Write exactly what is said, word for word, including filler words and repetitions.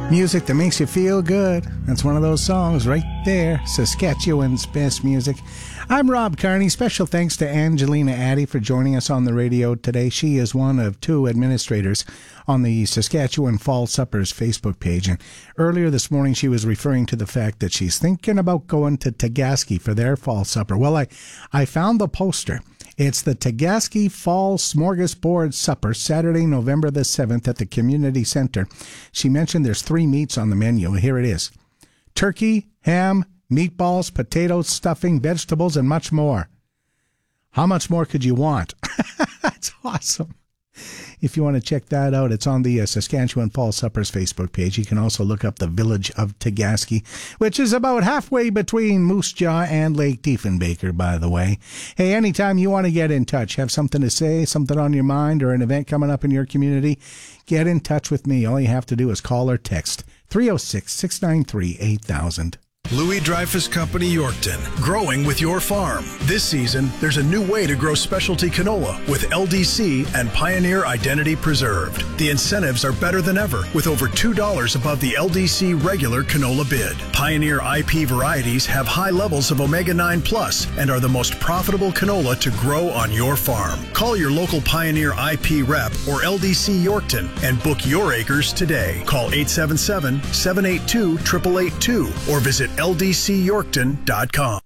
Music that makes you feel good. That's one of those songs right there. Saskatchewan's best music. I'm Rob Carney. Special thanks to Angelina Addy for joining us on the radio today. She is one of two administrators on the Saskatchewan Fall Suppers Facebook page. And earlier this morning, she was referring to the fact that she's thinking about going to Tegasky for their Fall Supper. Well, I, I found the poster. It's the Tegasky Fall Smorgasbord Supper, Saturday, November the seventh at the Community Center. She mentioned there's three meats on the menu. Here it is. Turkey, ham, meatballs, potatoes, stuffing, vegetables, and much more. How much more could you want? That's awesome. If you want to check that out, it's on the uh, Saskatchewan Fall Suppers Facebook page. You can also look up the village of Tegasky, which is about halfway between Moose Jaw and Lake Diefenbaker, by the way. Hey, anytime you want to get in touch, have something to say, something on your mind, or an event coming up in your community, get in touch with me. All you have to do is call or text three oh six, six nine three, eight thousand. Louis Dreyfus Company Yorkton, growing with your farm. This season, there's a new way to grow specialty canola with L D C and Pioneer Identity preserved. The incentives are better than ever, with over two dollars above the L D C regular canola bid. Pioneer I P varieties have high levels of omega nine plus and are the most profitable canola to grow on your farm. Call your local Pioneer I P rep or L D C Yorkton and book your acres today. Call eight seven seven, seven eight two, eight eight eight two or visit L D C Yorkton dot com.